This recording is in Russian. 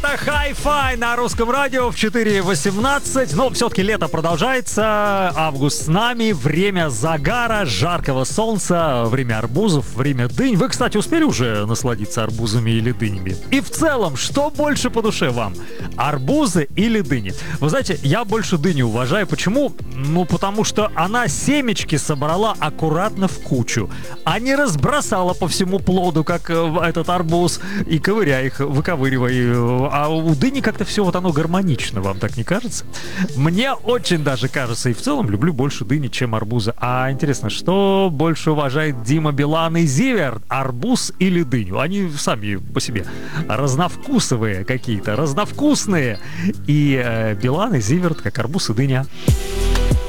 Это Hi-Fi на русском радио в 4:18. Но все-таки лето продолжается, август с нами, время загара, жаркого солнца, время арбузов, время дынь. Вы, кстати, успели уже насладиться арбузами или дынями? И в целом, что больше по душе вам? Арбузы или дыни? Вы знаете, я больше дыню уважаю. Почему? Ну, потому что она семечки собрала аккуратно в кучу, а не разбросала по всему плоду, как этот арбуз, и ковыряя их, выковыривая. А у дыни как-то все вот оно гармонично, вам так не кажется? Мне очень даже кажется, и в целом люблю больше дыни, чем арбуза. А интересно, что больше уважает Дима Билан и Зиверт? Арбуз или дыню? Они сами по себе разновкусовые какие-то, разновкусные. И Билан и Зиверт как арбуз и дыня.